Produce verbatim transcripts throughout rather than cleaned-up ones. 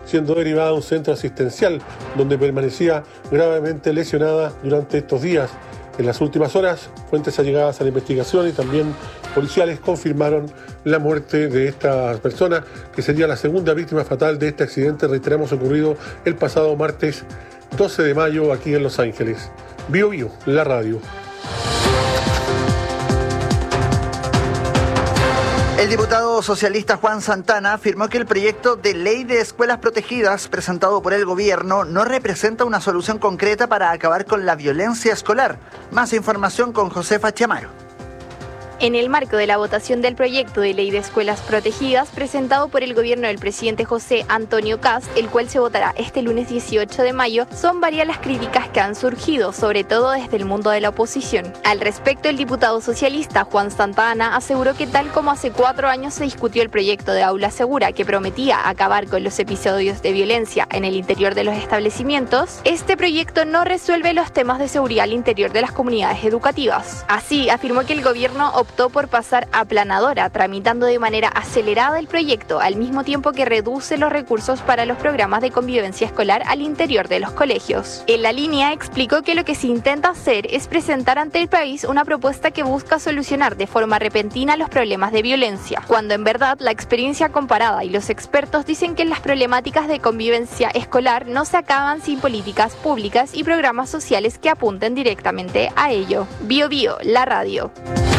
siendo derivada a un centro asistencial, donde permanecía gravemente lesionada durante estos días. En las últimas horas, fuentes allegadas a la investigación y también policiales confirmaron la muerte de esta persona, que sería la segunda víctima fatal de este accidente, reiteramos, ocurrido el pasado martes doce de mayo aquí en Los Ángeles. Bio Bio, la radio. El diputado socialista Juan Santana afirmó que el proyecto de ley de escuelas protegidas presentado por el gobierno no representa una solución concreta para acabar con la violencia escolar. Más información con Josefa Chamaro. En el marco de la votación del proyecto de ley de escuelas protegidas presentado por el gobierno del presidente José Antonio Kast, el cual se votará este lunes dieciocho de mayo, son varias las críticas que han surgido, sobre todo desde el mundo de la oposición. Al respecto, el diputado socialista Juan Santana aseguró que tal como hace cuatro años se discutió el proyecto de aula segura que prometía acabar con los episodios de violencia en el interior de los establecimientos, este proyecto no resuelve los temas de seguridad al interior de las comunidades educativas. Así, afirmó que el gobierno optó por pasar a planadora, tramitando de manera acelerada el proyecto, al mismo tiempo que reduce los recursos para los programas de convivencia escolar al interior de los colegios. En la línea explicó que lo que se intenta hacer es presentar ante el país una propuesta que busca solucionar de forma repentina los problemas de violencia, cuando en verdad la experiencia comparada y los expertos dicen que las problemáticas de convivencia escolar no se acaban sin políticas públicas y programas sociales que apunten directamente a ello. Bio Bio, la radio.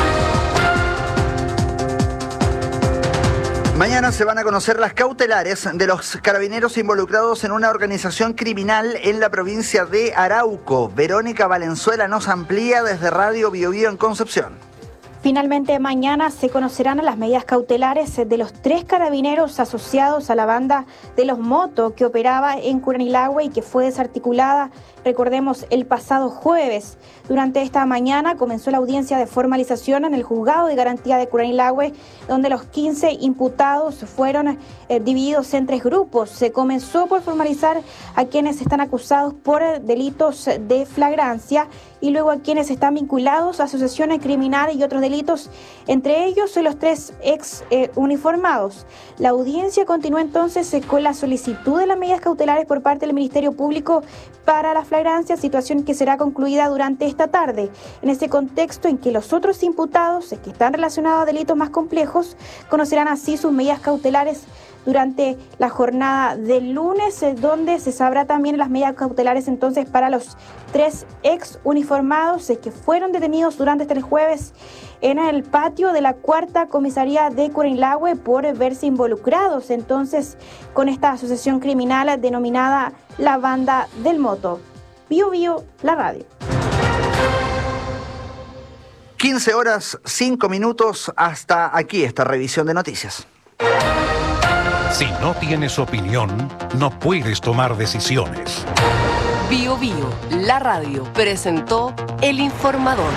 Mañana se van a conocer las cautelares de los carabineros involucrados en una organización criminal en la provincia de Arauco. Verónica Valenzuela nos amplía desde Radio Bio Bio en Concepción. Finalmente, mañana se conocerán las medidas cautelares de los tres carabineros asociados a la banda de los Moto que operaba en Curanilahue y que fue desarticulada, recordemos, el pasado jueves. Durante esta mañana comenzó la audiencia de formalización en el Juzgado de Garantía de Curanilahue, donde los quince imputados fueron eh, divididos en tres grupos. Se comenzó por formalizar a quienes están acusados por delitos de flagrancia y luego a quienes están vinculados a asociaciones criminales y otros delitos, entre ellos los tres ex eh, uniformados. La audiencia continúa entonces eh, con la solicitud de las medidas cautelares por parte del Ministerio Público para la flagrancia, situación que será concluida durante esta tarde. En este contexto en que los otros imputados, eh, que están relacionados a delitos más complejos, conocerán así sus medidas cautelares durante la jornada del lunes, eh, donde se sabrá también las medidas cautelares entonces para los tres ex uniformados eh, que fueron detenidos durante este jueves en el patio de la cuarta comisaría de Curanilahue por verse involucrados entonces con esta asociación criminal denominada la Banda del Moto. Bio Bio, la radio. quince horas, cinco minutos, hasta aquí esta revisión de noticias. Si no tienes opinión, no puedes tomar decisiones. Bio Bio, la radio, presentó El Informador.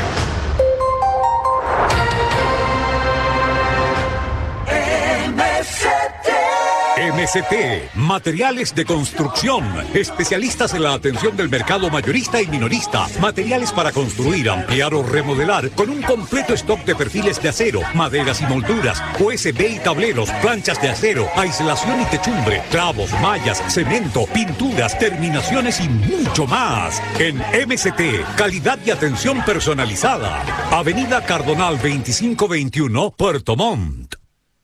M S T, materiales de construcción, especialistas en la atención del mercado mayorista y minorista, materiales para construir, ampliar o remodelar, con un completo stock de perfiles de acero, maderas y molduras, U S B y tableros, planchas de acero, aislación y techumbre, clavos, mallas, cemento, pinturas, terminaciones y mucho más. En M S T, calidad y atención personalizada. Avenida Cardonal veinticinco veintiuno, Puerto Montt.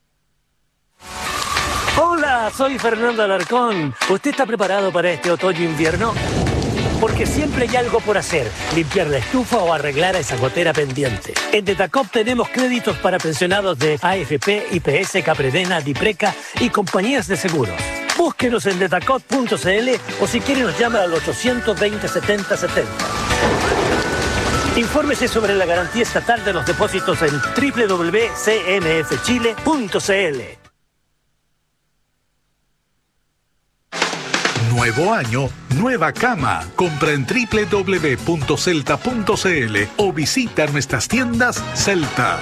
Hola, soy Fernando Alarcón. ¿Usted está preparado para este otoño-invierno? Porque siempre hay algo por hacer, limpiar la estufa o arreglar a esa gotera pendiente. En Detacop tenemos créditos para pensionados de A F P, I P S, Capredena, Dipreca y compañías de seguros. Búsquenos en detacop punto c l o si quiere nos llama al ochocientos veinte, setenta setenta. Infórmese sobre la garantía estatal de los depósitos en doble u doble u doble u punto c m f chile punto c l. Nuevo año, nueva cama. Compra en doble u doble u doble u punto celta punto c l o visita nuestras tiendas Celta.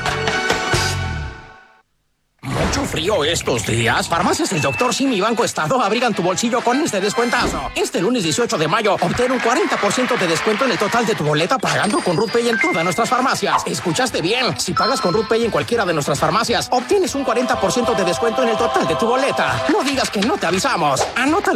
Mucho frío estos días. Farmacias del doctor Simi y Banco Estado abrigan tu bolsillo con este descuentazo. Este lunes dieciocho de mayo, obtén un cuarenta por ciento de descuento en el total de tu boleta pagando con RUTPay en todas nuestras farmacias. ¿Escuchaste bien? Si pagas con RUTPay en cualquiera de nuestras farmacias, obtienes un cuarenta por ciento de descuento en el total de tu boleta. No digas que no te avisamos. Anota